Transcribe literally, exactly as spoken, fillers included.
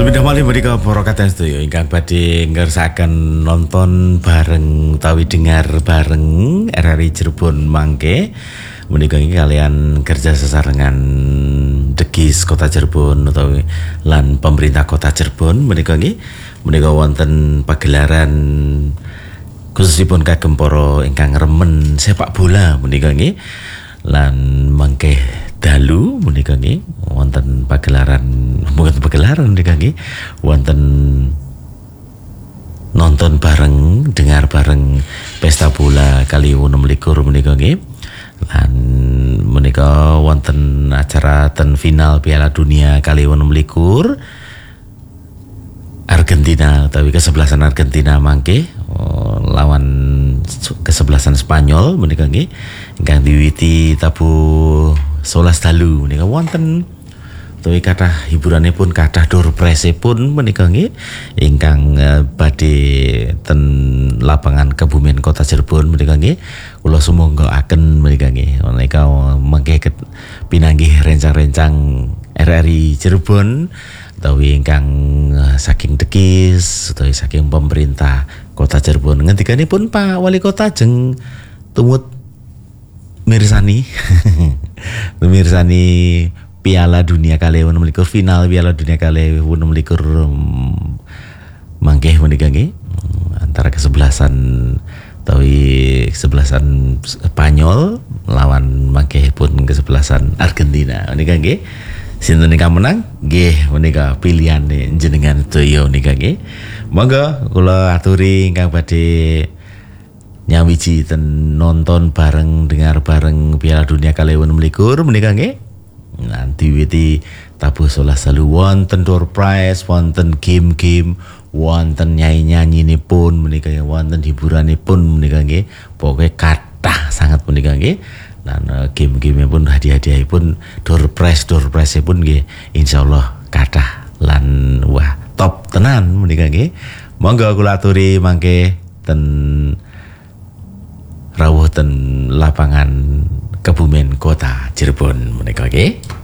Sumidah malih menika para kadang sedaya ingkang badhe ngersakaken nonton bareng utawi dengar bareng R R I Cirebon mangke menika iki kalian kerja sesarengan Degis Kota Cirebon utawi lan pemerintah Kota Cirebon menika nggih menika wonten pagelaran khususipun kagem para ingkang remen sepak bola menika nggih lan mangke dalu menika nggih wonten pagelaran mboten pagelaran menika nggih wonten nonton bareng dengar bareng pesta bola kali enam likur menika nggih lan menika wonten acara ten final Piala Dunia kali enam likur Argentina utawi kesebelasan Argentina mangke oh, lawan kesebelasan Spanyol menika nggih ingkang diwiwiti tabuh sewelas dalu menika wonten utawi kathah hiburanipun kathah door prize-pun menika nggih ingkang uh, badhe ten lapangan Kebumen Kota Cirebon menika nggih kula sumangga-aken menika nggih menika mangke pinanggih rencang-rencang R R I Cirebon utawi ingkang uh, saking Degis utawi saking pemerintah Kota Cirebon ngendikanipun Pak Wali Kota jeng tumut mirsani mirsani Piala Dunia kali enam likur final Piala Dunia kali enam likur um, mangke menika nggih antara kesebelasan utawi kesebelasan Spanyol lawan mangke pun kesebelasan Argentina menika nggih sinten ingkang menang nggih menika pilihan jenengan sedaya menika nggih monggo kula aturi ingkang badhe nyawiji ten nonton bareng dengar bareng Piala Dunia kali enam likur menika nggih nanti witi tabuh sewelas dalu wonten door prize wonten game-game wonten nyanyi-nyanyi nipun menika wonten hiburanipun menika nggih pokoke kathah sangat menika nggih lan uh, game-game pun hadiah-hadiahipun door prize door prize pun nggih insyaallah kathah lan wah top tenan menika nggih monggo kula aturi mangke ten rawuh ten lapangan Kebumen Kota Cirebon menika nggih.